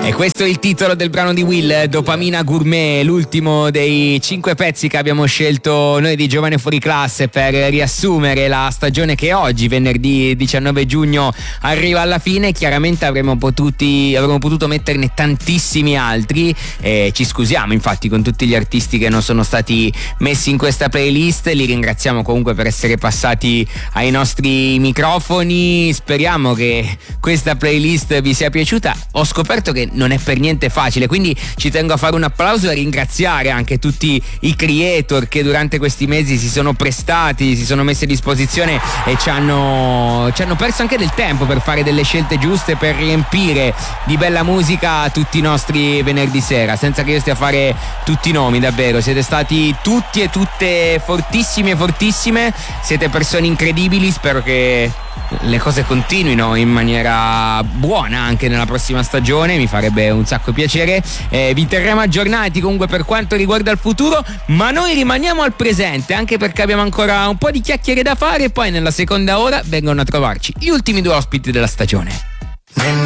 E questo è il titolo del brano di Will, Dopamina Gourmet, l'ultimo dei 5 pezzi che abbiamo scelto noi di Giovane Fuori Classe per riassumere la stagione che oggi, venerdì 19 giugno, arriva alla fine. Chiaramente avremmo potuto metterne tantissimi altri e ci scusiamo infatti con tutti gli artisti che non sono stati messi in questa playlist. Li ringraziamo comunque per essere passati ai nostri microfoni. Speriamo che questa playlist vi sia piaciuta. Ho scoperto che non è per niente facile, quindi ci tengo a fare un applauso e a ringraziare anche tutti i creator che durante questi mesi si sono prestati, si sono messi a disposizione e ci hanno perso anche del tempo per fare delle scelte giuste, per riempire di bella musica tutti i nostri venerdì sera, senza che io stia a fare tutti i nomi. Davvero siete stati tutti e tutte fortissimi e fortissime, siete persone incredibili. Spero che le cose continuino in maniera buona anche nella prossima stagione, mi farebbe un sacco piacere. Vi terremo aggiornati comunque per quanto riguarda il futuro, ma noi rimaniamo al presente anche perché abbiamo ancora un po' di chiacchiere da fare e poi nella seconda ora vengono a trovarci gli ultimi 2 ospiti della stagione.